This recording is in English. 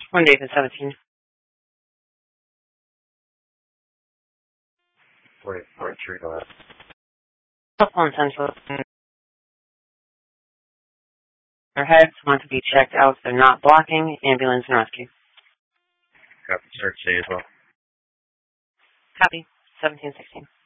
One David 17. 44 to left. Couple on Central. Their heads want to be checked out. They're not blocking. Ambulance and rescue. Copy, search C as well. Copy. 1716.